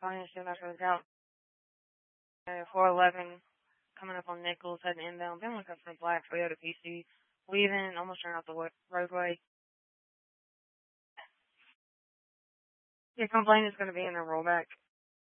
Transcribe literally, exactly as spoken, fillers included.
Probably soon after the count. Uh, four eleven coming up on Nichols, heading inbound. Been looking for black Toyota P C. Leaving, almost turned out the roadway. Your complaint is going to be in a rollback.